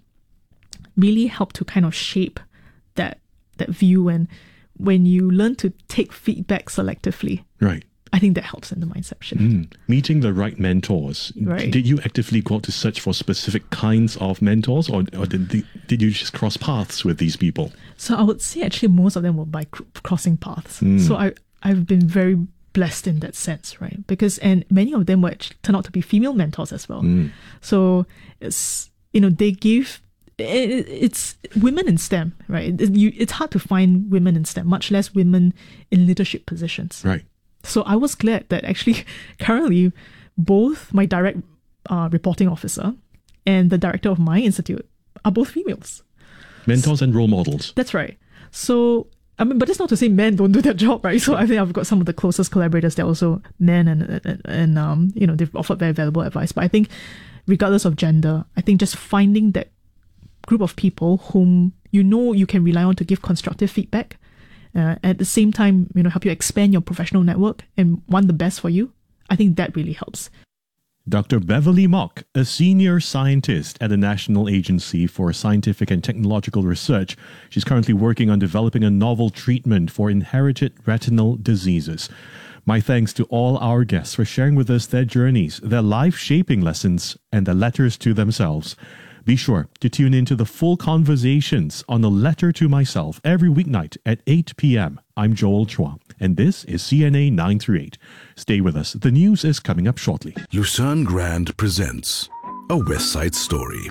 really help to kind of shape that that view. And when you learn to take feedback selectively,
Right.
I think that helps in the mindset shift.
Mm. Meeting the right mentors.
Right.
Did you actively go out to search for specific kinds of mentors, or, or did, the, did you just cross paths with these people?
So I would say actually most of them were by cr- crossing paths.
Mm.
So I, I've been very blessed in that sense, right? Because, and many of them were actually, turned out to be female mentors as well.
Mm.
So it's, you know, they give, it, it's women in STEM, right? It, you, it's hard to find women in STEM, much less women in leadership positions.
Right.
So I was glad that actually currently both my direct uh, reporting officer and the director of my institute are both females.
Mentors and role models.
That's right. So, I mean, but that's not to say men don't do their job, right? So I think I've got some of the closest collaborators. They're also men, and, and, and um, you know, they've offered very valuable advice. But I think regardless of gender, I think just finding that group of people whom you know you can rely on to give constructive feedback, uh, at the same time, you know, help you expand your professional network and want the best for you, I think that really helps.
Doctor Beverly Mok, a senior scientist at the National Agency for Scientific and Technological Research. She's currently working on developing a novel treatment for inherited retinal diseases. My thanks to all our guests for sharing with us their journeys, their life-shaping lessons, and their letters to themselves. Be sure to tune in to the full conversations on A Letter to Myself every weeknight at eight p.m. I'm Joel Chua, and this is C N A nine thirty-eight. Stay with us. The news is coming up shortly.
Lucerne Grand presents A West Side Story.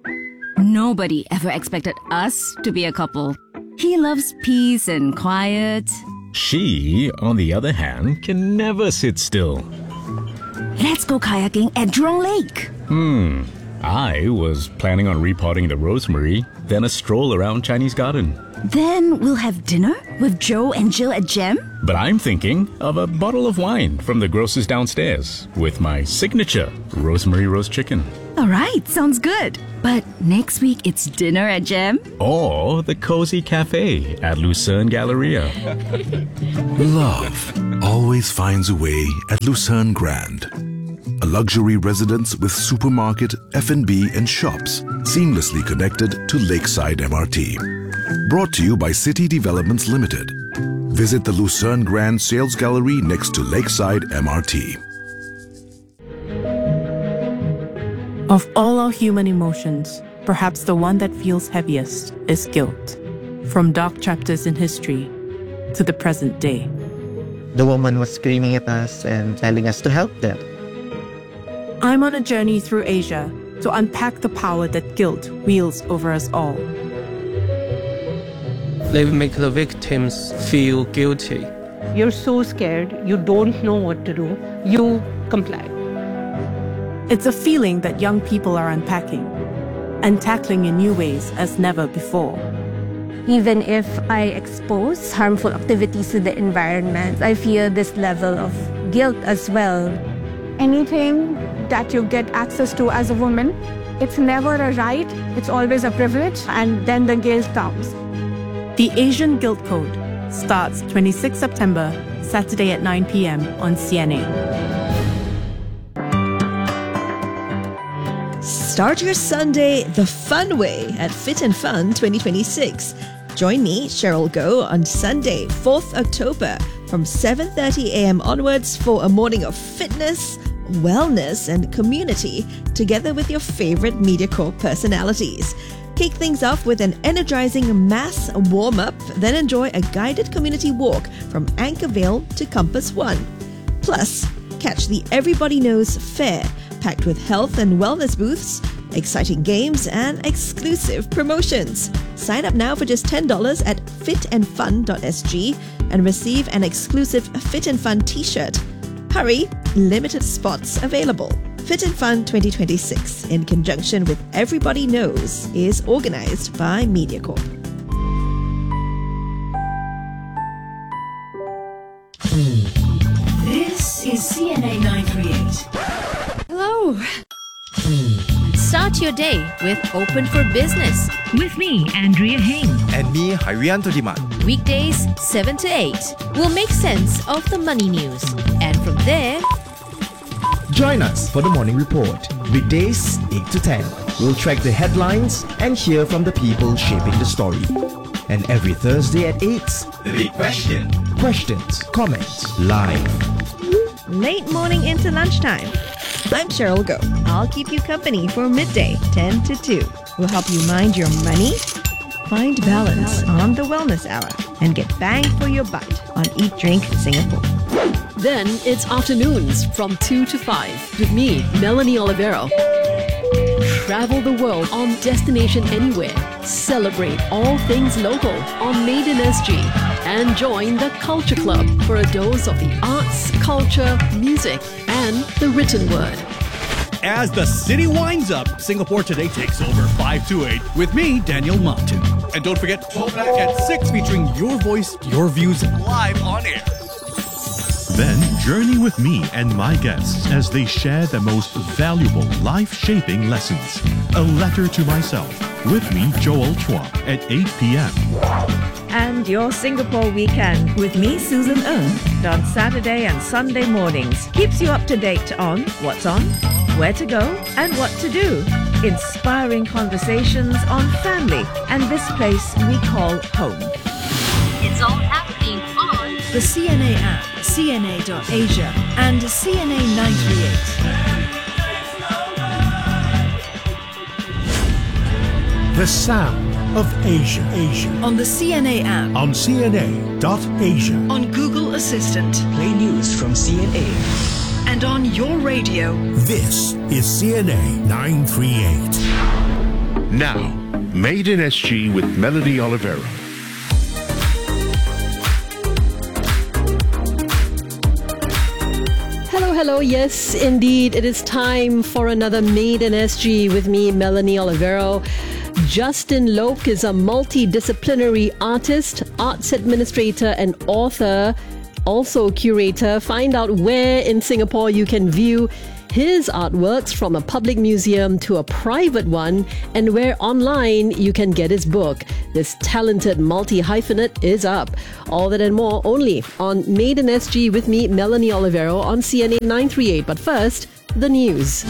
Nobody ever expected us to be a couple. He loves peace and quiet.
She, on the other hand, can never sit still.
Let's go kayaking at Jurong Lake.
Hmm. I was planning on repotting the rosemary, then a stroll around Chinese Garden.
Then we'll have dinner with Joe and Jill at Gem?
But I'm thinking of a bottle of wine from the grocer's downstairs with my signature rosemary roast chicken.
All right, sounds good. But next week it's dinner at Gem?
Or the cozy cafe at Lucerne Galleria.
Love always finds a way at Lucerne Grand. A luxury residence with supermarket, F and B and shops seamlessly connected to Lakeside M R T. Brought to you by City Developments Limited. Visit the Lucerne Grand Sales Gallery next to Lakeside M R T.
Of all our human emotions, perhaps the one that feels heaviest is guilt. From dark chapters in history to the present day.
The woman was screaming at us and telling us to help them.
I'm on a journey through Asia to unpack the power that guilt wields over us all.
They make the victims feel guilty.
You're so scared, you don't know what to do, you comply.
It's a feeling that young people are unpacking and tackling in new ways as never before.
Even if I expose harmful activities to the environment, I feel this level of guilt as well.
Anything that you get access to as a woman, it's never a right, it's always a privilege, and then the guilt comes.
The Asian Guilt Code starts twenty-sixth September, Saturday at nine p.m. on C N A.
Start your Sunday the fun way at Fit and Fun twenty twenty-six. Join me, Cheryl Goh, on Sunday, fourth October from seven thirty a.m. onwards for a morning of fitness, wellness and community together with your favorite MediaCorp personalities. Kick things off with an energizing mass warm-up, then enjoy a guided community walk from Anchorvale to Compass One. Plus, catch the Everybody Knows Fair, packed with health and wellness booths, exciting games and exclusive promotions. Sign up now for just ten dollars at fit and fun dot s g and receive an exclusive Fit and Fun t-shirt. Hurry, limited spots available. Fit and Fun twenty twenty-six, in conjunction with Everybody Knows, is organized by MediaCorp.
This is C N A nine thirty-eight.
Hello. Start your day with Open for Business.
With me, Andrea Heng.
And me, Harianto Diman.
Weekdays, seven to eight. We'll make sense of the money news. And from there,
join us for the Morning Report. Weekdays, eight to ten. We'll track the headlines and hear from the people shaping the story. And every Thursday at eight,
The Big Question.
Questions, comments, live.
Late morning into lunchtime. I'm Cheryl Goh. I'll keep you company for midday, ten to two. We'll help you mind your money, find balance on the Wellness Hour, and get bang for your buck on Eat Drink Singapore.
Then it's afternoons from two to five with me, Melanie Olivero. Travel the world on Destination Anywhere. Celebrate all things local on Made in S G. And join the Culture Club for a dose of the arts, culture, music, and the written word.
As the city winds up, Singapore Today takes over five to eight with me, Daniel Martin. And don't forget, Talk Back at six featuring your voice, your views live on air.
Then journey with me and my guests as they share the most valuable life-shaping lessons. A Letter to Myself with me, Joel Chua, at eight p.m.
And your Singapore weekend with me, Susan Ng, on Saturday and Sunday mornings keeps you up to date on what's on, where to go, and what to do. Inspiring conversations on family and this place we call home.
It's all happening on the C N A app, C N A dot asia, and C N A nine thirty-eight.
The sound of Asia. Asia.
On the C N A app.
On C N A dot asia.
On Google Assistant.
Play news from C N A.
And on your radio.
This is C N A nine thirty-eight.
Now, Made in S G with Melanie Olivero.
Hello,
hello. Yes, indeed. It is time for another Made in S G with me, Melanie Olivero. Justin Loke is a multidisciplinary artist, arts administrator and author, also curator. Find out where in Singapore you can view his artworks, from a public museum to a private one, and where online you can get his book. This talented multi-hyphenate is up. All that and more only on Made in S G with me, Melanie Olivero, on C N A nine thirty-eight. But first, the news.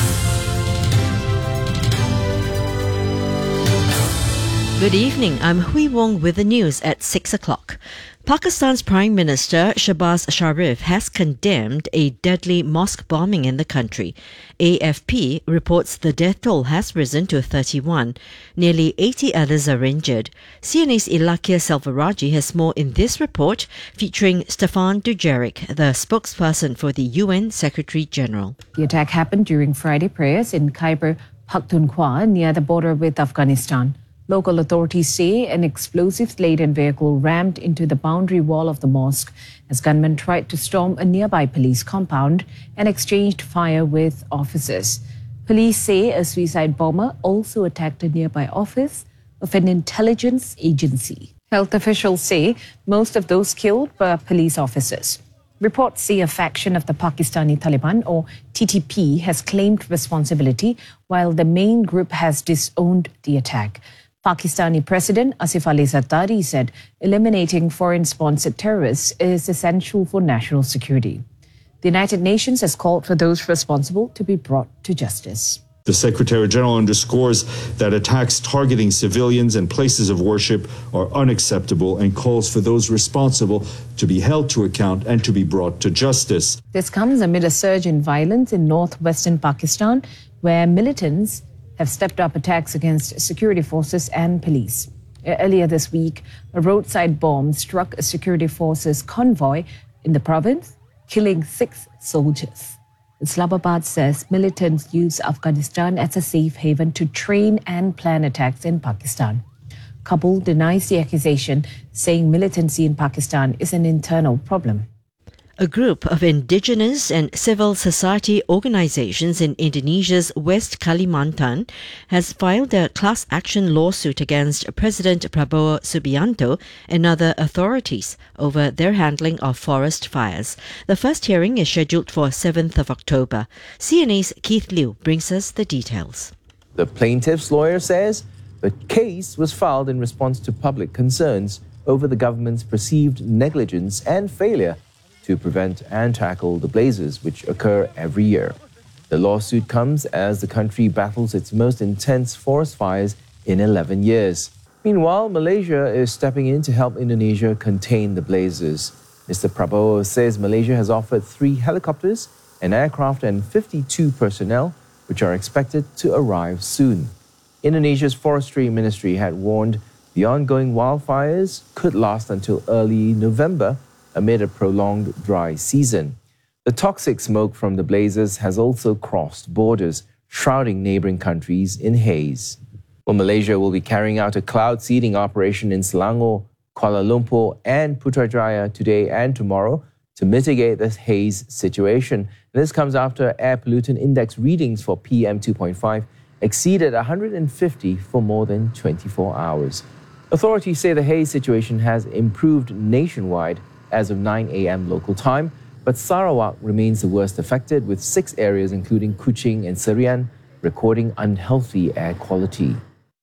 Good evening, I'm Hui Wong with the news at six o'clock. Pakistan's Prime Minister Shehbaz Sharif has condemned a deadly mosque bombing in the country. A F P reports the death toll has risen to thirty-one. Nearly eighty others are injured. C N A's Ilakia Selvaraj has more in this report, featuring Stefan Dujarric, the spokesperson for the U N Secretary-General.
The attack happened during Friday prayers in Khyber Pakhtunkhwa near the border with Afghanistan. Local authorities say an explosives-laden vehicle rammed into the boundary wall of the mosque as gunmen tried to storm a nearby police compound and exchanged fire with officers. Police say a suicide bomber also attacked a nearby office of an intelligence agency. Health officials say most of those killed were police officers. Reports say a faction of the Pakistani Taliban, or T T P, has claimed responsibility, while the main group has disowned the attack. Pakistani President Asif Ali Zardari said eliminating foreign-sponsored terrorists is essential for national security. The United Nations has called for those responsible to be brought to justice.
The Secretary-General underscores that attacks targeting civilians and places of worship are unacceptable and calls for those responsible to be held to account and to be brought to justice.
This comes amid a surge in violence in northwestern Pakistan, where militants have stepped up attacks against security forces and police. Earlier this week, a roadside bomb struck a security forces convoy in the province, killing six soldiers. Islamabad says militants use Afghanistan as a safe haven to train and plan attacks in Pakistan. Kabul denies the accusation, saying militancy in Pakistan is an internal problem.
A group of indigenous and civil society organizations in Indonesia's West Kalimantan has filed a class action lawsuit against President Prabowo Subianto and other authorities over their handling of forest fires. The first hearing is scheduled for seventh of October. C N A's Keith Liu brings us the details.
The plaintiff's lawyer says the case was filed in response to public concerns over the government's perceived negligence and failure to prevent and tackle the blazes which occur every year. The lawsuit comes as the country battles its most intense forest fires in eleven years. Meanwhile, Malaysia is stepping in to help Indonesia contain the blazes. Mister Prabowo says Malaysia has offered three helicopters, an aircraft and fifty-two personnel, which are expected to arrive soon. Indonesia's forestry ministry had warned the ongoing wildfires could last until early November, amid a prolonged dry season. The toxic smoke from the blazes has also crossed borders, shrouding neighboring countries in haze. Well, Malaysia will be carrying out a cloud seeding operation in Selangor, Kuala Lumpur and Putrajaya today and tomorrow to mitigate this haze situation. And this comes after air pollutant index readings for P M two point five exceeded one hundred fifty for more than twenty-four hours. Authorities say the haze situation has improved nationwide as of nine a.m. local time, but Sarawak remains the worst affected, with six areas including Kuching and Serian recording unhealthy air quality.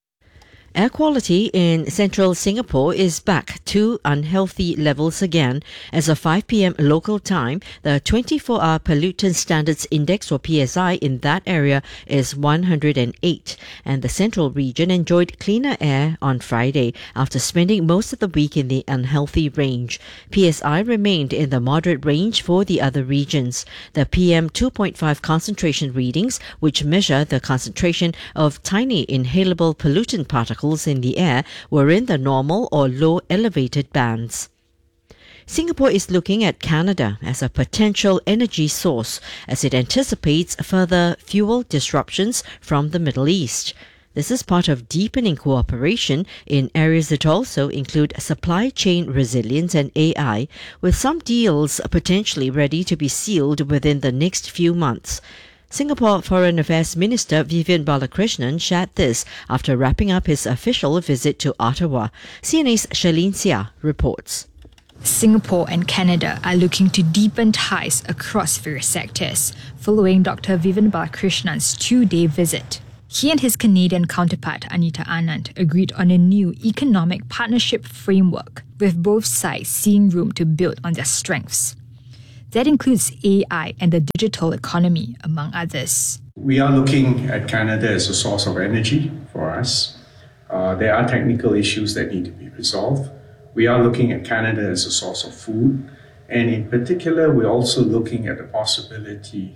Air quality in central Singapore is back to unhealthy levels again. As of five p.m. local time, the twenty-four hour Pollutant Standards Index, or P S I, in that area is one hundred eight, and the central region enjoyed cleaner air on Friday after spending most of the week in the unhealthy range. P S I remained in the moderate range for the other regions. The P M two point five concentration readings, which measure the concentration of tiny inhalable pollutant particles in the air, were in the normal or low elevated bands. Singapore is looking at Canada as a potential energy source as it anticipates further fuel disruptions from the Middle East. This is part of deepening cooperation in areas that also include supply chain resilience and A I, with some deals potentially ready to be sealed within the next few months. Singapore Foreign Affairs Minister Vivian Balakrishnan shared this after wrapping up his official visit to Ottawa. C N A's Charlene Sia reports.
Singapore and Canada are looking to deepen ties across various sectors, following Doctor Vivian Balakrishnan's two-day visit. He and his Canadian counterpart Anita Anand agreed on a new economic partnership framework, with both sides seeing room to build on their strengths. That includes A I and the digital economy, among others.
We are looking at Canada as a source of energy for us. Uh, there are technical issues that need to be resolved. We are looking at Canada as a source of food. And in particular, we're also looking at the possibility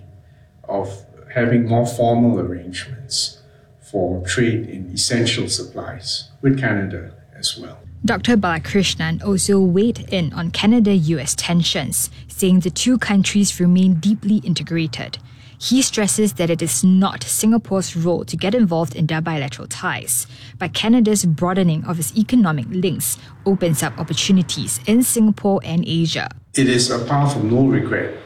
of having more formal arrangements for trade in essential supplies with Canada as well.
Doctor Balakrishnan also weighed in on Canada-U S tensions, saying the two countries remain deeply integrated. He stresses that it is not Singapore's role to get involved in their bilateral ties, but Canada's broadening of its economic links opens up opportunities in Singapore and Asia.
It is a path of no regret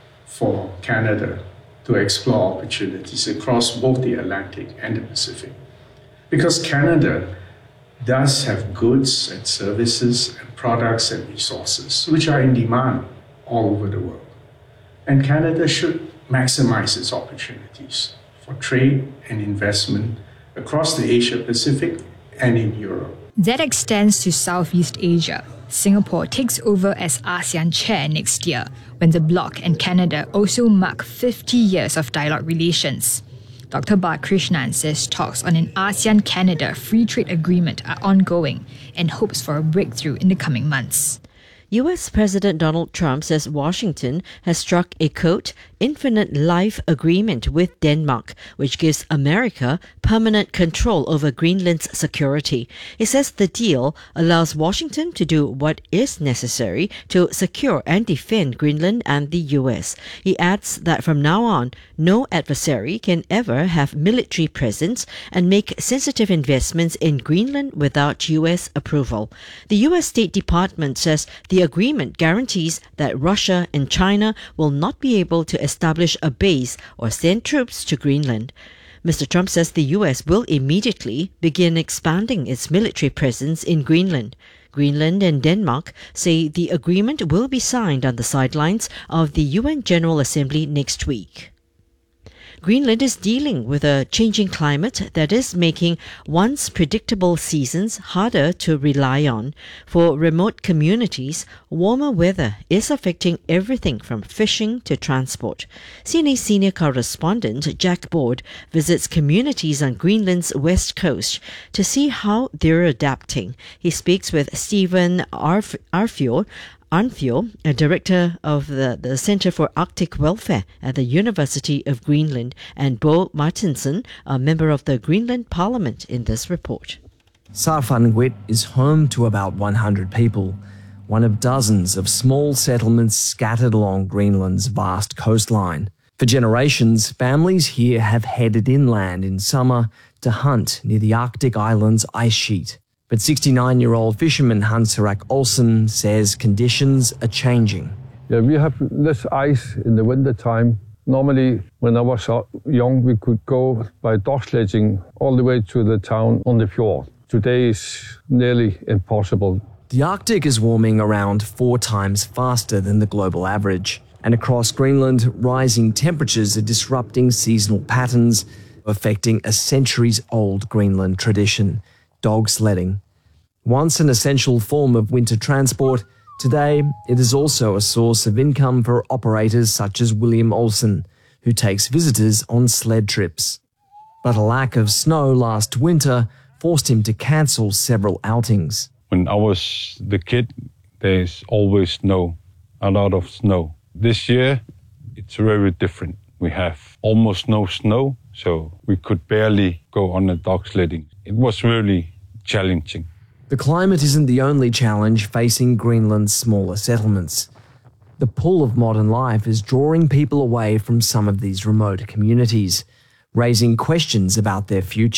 for Canada to explore opportunities across both the Atlantic and the Pacific, because Canada does have goods and services and products and resources which are in demand all over the world. And Canada should maximize its opportunities for trade and investment across the Asia-Pacific and in Europe.
That extends to Southeast Asia. Singapore takes over as ASEAN chair next year, when the bloc and Canada also mark fifty years of dialogue relations. Doctor Balakrishnan says talks on an ASEAN-Canada free trade agreement are ongoing and hopes for a breakthrough in the coming months.
U S President Donald Trump says Washington has struck a, quote, infinite life agreement with Denmark, which gives America permanent control over Greenland's security. He says the deal allows Washington to do what is necessary to secure and defend Greenland and the U S. He adds that from now on, no adversary can ever have military presence and make sensitive investments in Greenland without U S approval. The U S State Department says the agreement guarantees that Russia and China will not be able to establish a base or send troops to Greenland. Mister Trump says the U S will immediately begin expanding its military presence in Greenland. Greenland and Denmark say the agreement will be signed on the sidelines of the U N General Assembly next week. Greenland is dealing with a changing climate that is making once predictable seasons harder to rely on. For remote communities, warmer weather is affecting everything from fishing to transport. C N A senior correspondent Jack Board visits communities on Greenland's west coast to see how they're adapting. He speaks with Stephen Arf- Arfjord, Arnfjord, a director of the, the Centre for Arctic Welfare at the University of Greenland, and Bo Martinson, a member of the Greenland Parliament, in this report.
Sarfannguit is home to about one hundred people, one of dozens of small settlements scattered along Greenland's vast coastline. For generations, families here have headed inland in summer to hunt near the Arctic island's ice sheet. But sixty-nine-year-old fisherman Hans Henrik Olsen says conditions are changing.
Yeah, we have less ice in the winter time. Normally, when I was young, we could go by dog sledging all the way to the town on the fjord. Today is nearly impossible.
The Arctic is warming around four times faster than the global average. And across Greenland, rising temperatures are disrupting seasonal patterns, affecting a centuries-old Greenland tradition: dog sledding. Once an essential form of winter transport, today it is also a source of income for operators such as William Olsen, who takes visitors on sled trips. But a lack of snow last winter forced him to cancel several outings.
When I was the kid, there's always snow, a lot of snow. This year, it's very different. We have almost no snow, so we could barely go on a dog sledding. It was really challenging.
The climate isn't the only challenge facing Greenland's smaller settlements. The pull of modern life is drawing people away from some of these remote communities, raising questions about their future.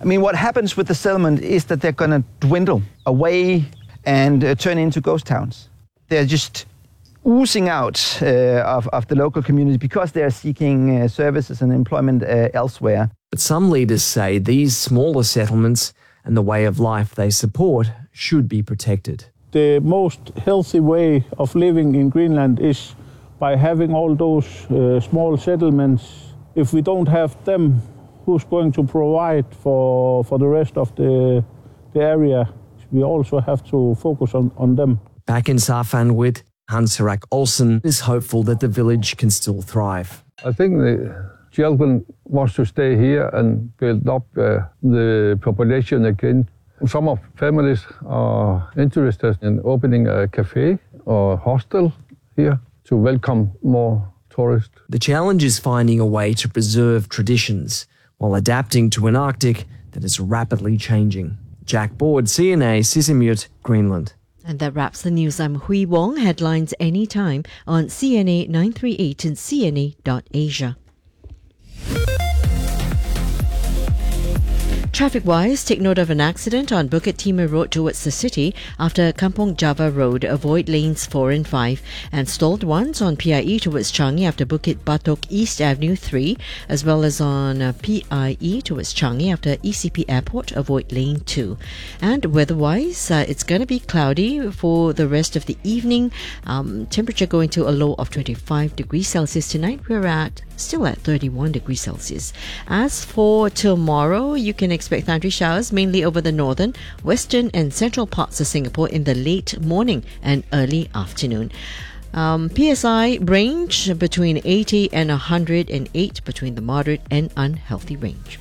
I mean, what happens with the settlement is that they're going to dwindle away and uh, turn into ghost towns. They're just oozing out uh, of, of the local community because they're seeking uh, services and employment uh, elsewhere.
But some leaders say these smaller settlements and the way of life they support should be protected.
The most healthy way of living in Greenland is by having all those uh, small settlements. If we don't have them, who's going to provide for, for the rest of the, the area? We also have to focus on, on them.
Back in Safanwit, Hans Henrik Olsen is hopeful that the village can still thrive.
I think the children want to stay here and build up uh, the population again. Some of families are interested in opening a cafe or hostel here to welcome more tourists.
The challenge is finding a way to preserve traditions while adapting to an Arctic that is rapidly changing. Jack Board, C N A, Sisimiut, Greenland.
And that wraps the news. I'm Hui Wong. Headlines anytime on C N A nine three eight and C N A dot asia. Traffic-wise, take note of an accident on Bukit Timah Road towards the city after Kampong Java Road. Avoid lanes four and five, and stalled ones on P I E towards Changi after Bukit Batok East Avenue three, as well as on uh, P I E towards Changi after E C P Airport. Avoid lane two. And weather-wise, uh, it's going to be cloudy for the rest of the evening. Um, temperature going to a low of twenty-five degrees Celsius tonight. We're at still at thirty-one degrees Celsius. As for tomorrow, you can expect thundery showers mainly over the northern, western and central parts of Singapore in the late morning and early afternoon. Um, P S I range between eighty and one hundred eight, between the moderate and unhealthy range.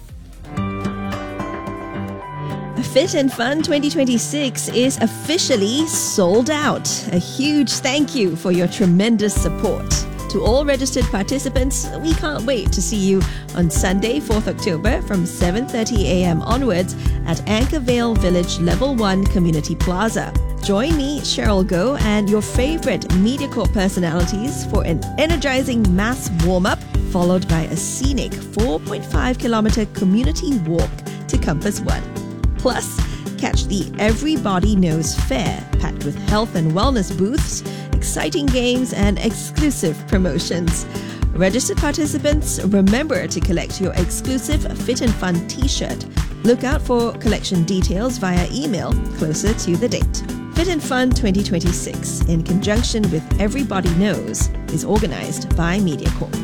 Fit and Fun twenty twenty-six is officially sold out. A huge thank you for your tremendous support. To all registered participants, we can't wait to see you on Sunday, fourth October from seven thirty a.m. onwards at Anchorvale Village Level one Community Plaza. Join me, Cheryl Goh, and your favorite MediaCorp personalities for an energizing mass warm-up, followed by a scenic four point five kilometer community walk to Compass One. Plus, catch the Everybody Knows Fair, packed with health and wellness booths, exciting games, and exclusive promotions. Registered participants, remember to collect your exclusive Fit and Fun t-shirt. Look out for collection details via email closer to the date. Fit and Fun twenty twenty-six, in conjunction with Everybody Knows, is organized by MediaCorp.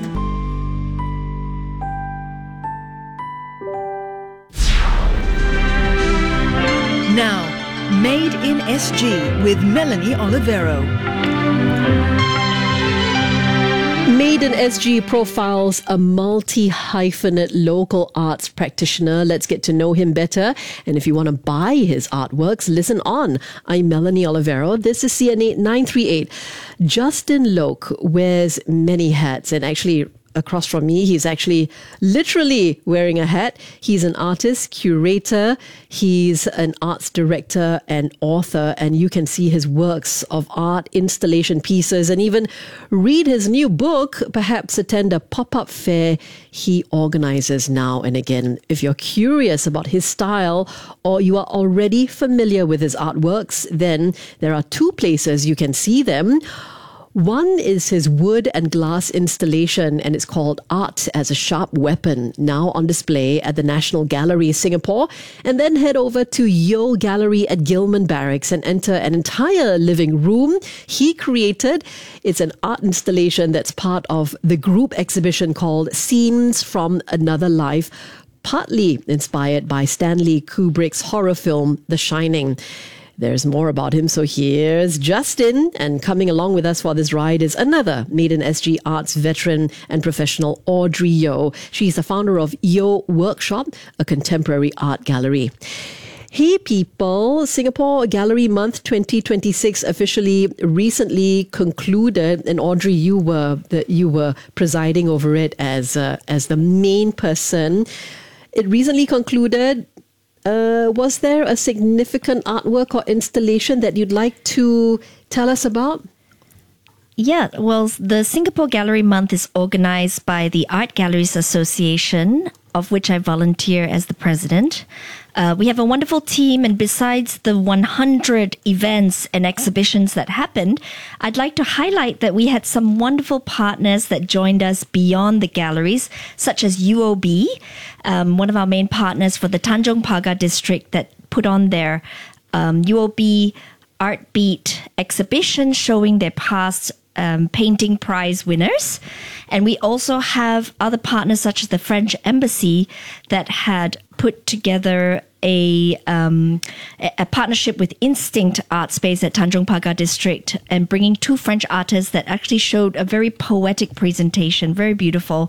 Now, Made in S G with Melanie Olivero.
Made in S G profiles a multi-hyphenate local arts practitioner. Let's get to know him better. And if you want to buy his artworks, listen on. I'm Melanie Olivero. This is C N A nine three eight. Justin Loke wears many hats, and actually across from me, he's actually literally wearing a hat. He's an artist, curator, he's an arts director and author, and you can see his works of art, installation pieces, and even read his new book, perhaps attend a pop-up fair he organizes now and again. If you're curious about his style or you are already familiar with his artworks, then there are two places you can see them. One is his wood and glass installation, and it's called Art as a Sharp Weapon, now on display at the National Gallery, Singapore. And then head over to Yo Gallery at Gilman Barracks and enter an entire living room he created. It's an art installation that's part of the group exhibition called Scenes from Another Life, partly inspired by Stanley Kubrick's horror film, The Shining. There's more about him, so here's Justin. And coming along with us for this ride is another Made in S G Arts veteran and professional, Audrey Yo. She's the founder of Yo Workshop, a contemporary art gallery. Hey people, Singapore Gallery Month twenty twenty-six officially recently concluded, and Audrey, you were the, you were presiding over it as uh, as the main person. It recently concluded. Uh, was there a significant artwork or installation that you'd like to tell us about?
Yeah, well, the Singapore Gallery Month is organized by the Art Galleries Association of which I volunteer as the president. Uh, we have a wonderful team, and besides the one hundred events and exhibitions that happened, I'd like to highlight that we had some wonderful partners that joined us beyond the galleries, such as U O B, um, one of our main partners for the Tanjong Pagar district, that put on their um, U O B Art Beat exhibition showing their past Um, painting prize winners. And we also have other partners such as the French Embassy that had put together a um, a partnership with Instinct Art Space at Tanjong Pagar District, and bringing two French artists that actually showed a very poetic presentation, very beautiful,